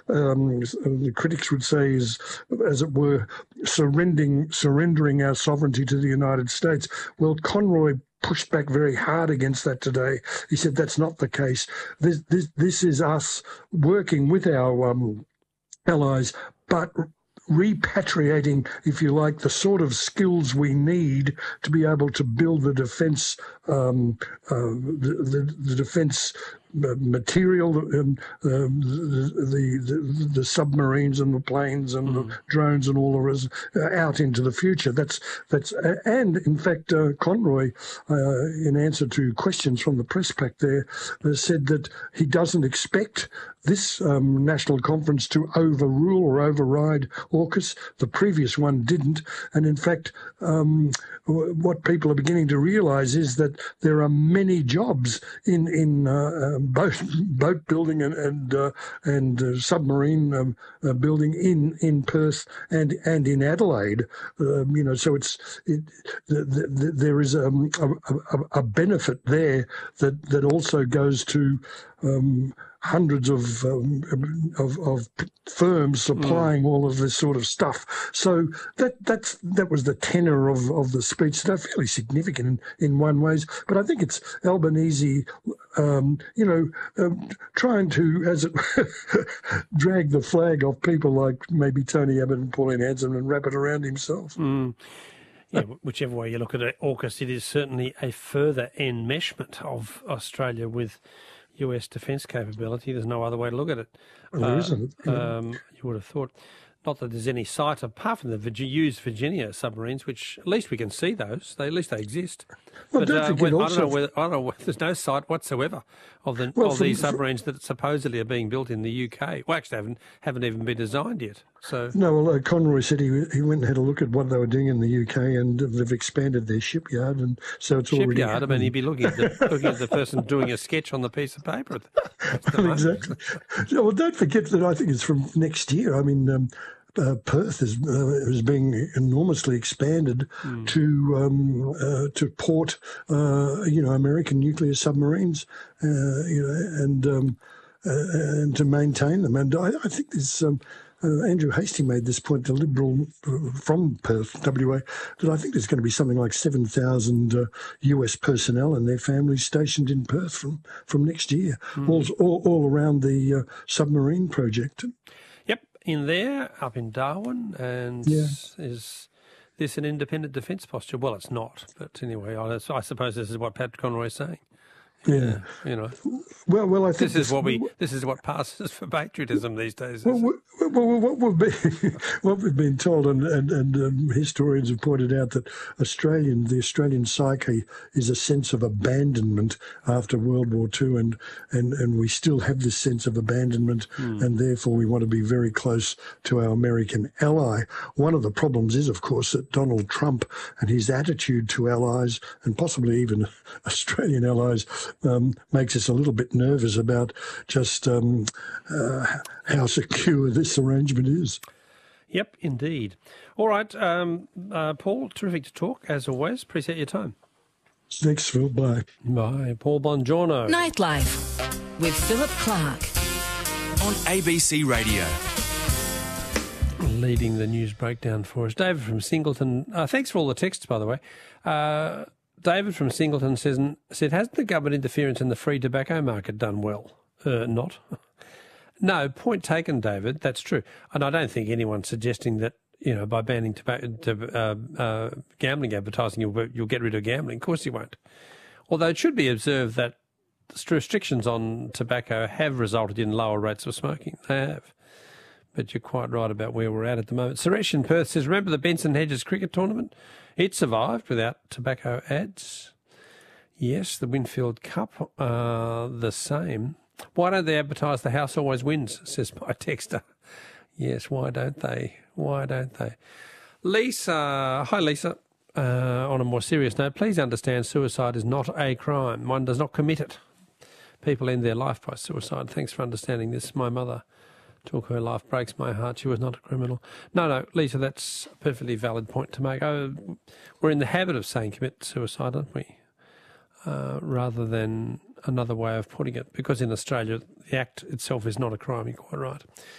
the critics would say is, as it were, surrendering our sovereignty to the United States. Well, Conroy pushed back very hard against that today. He said that's not the case. This is us working with our allies, but repatriating, if you like, the sort of skills we need to be able to build the defence, the defence material, the submarines and the planes and the drones and all the rest out into the future. And in fact, Conroy, in answer to questions from the press pack there, said that he doesn't expect this national conference to overrule or override AUKUS. The previous one didn't, and in fact, what people are beginning to realise is that there are many jobs in boat building and submarine building in Perth and in Adelaide. So there is a benefit there that also goes to hundreds of firms supplying all of this sort of stuff. So that was the tenor of the speech. They're fairly significant in one ways, but I think it's Albanese, trying to, as it drag the flag off people like maybe Tony Abbott and Pauline Hanson and wrap it around himself. Yeah, whichever way you look at it, AUKUS, it is certainly a further enmeshment of Australia with US defence capability. There's no other way to look at it. Well, there isn't. You would have thought. Not that there's any sight, apart from the used Virginia submarines, which at least we can see those. At least they exist. Well, but don't forget I don't know whether there's no sight whatsoever of these submarines that supposedly are being built in the UK. Well, actually, haven't even been designed yet. So no, well, Conroy said he went and had a look at what they were doing in the UK, and they've expanded their shipyard, and so it's already shipyard. I mean, he'd be looking at the person doing a sketch on the piece of paper. Well, exactly. Well, don't forget that I think it's from next year. I mean, Perth is being enormously expanded to port, American nuclear submarines, and to maintain them. And I think there's Andrew Hastie made this point, the Liberal from Perth, WA, that I think there's going to be something like 7,000 US personnel and their families stationed in Perth from next year, all around the submarine project. Yep, in there, up in Darwin, and is this an independent defence posture? Well, it's not, but anyway, I suppose this is what Pat Conroy is saying. Yeah, Well, I think this is what passes for patriotism these days. Well, what we've been told, and historians have pointed out that the Australian psyche is a sense of abandonment after World War II, and we still have this sense of abandonment, and therefore we want to be very close to our American ally. One of the problems is, of course, that Donald Trump and his attitude to allies, and possibly even Australian allies, makes us a little bit nervous about just how secure this arrangement is. Yep, indeed. All right, Paul, terrific to talk, as always. Appreciate your time. Thanks, Phil. Bye. Bye. Paul Bongiorno. Nightlife with Philip Clark on ABC Radio. Leading the news breakdown for us. David from Singleton. Thanks for all the texts, by the way. David from Singleton said, hasn't the government interference in the free tobacco market done well? Not. No, point taken, David. That's true. And I don't think anyone's suggesting that, by banning gambling advertising, you'll get rid of gambling. Of course you won't. Although it should be observed that restrictions on tobacco have resulted in lower rates of smoking. They have. But you're quite right about where we're at the moment. Suresh in Perth says, remember the Benson Hedges cricket tournament? It survived without tobacco ads. Yes, the Winfield Cup, the same. Why don't they advertise the house always wins, says my texter. Yes, why don't they? Why don't they? Lisa, hi Lisa. On a more serious note, please understand suicide is not a crime. One does not commit it. People end their life by suicide. Thanks for understanding this. My mother took her life, breaks my heart. She was not a criminal. No, Lisa, that's a perfectly valid point to make. We're in the habit of saying commit suicide, aren't we? Rather than another way of putting it. Because in Australia, the act itself is not a crime, you're quite right.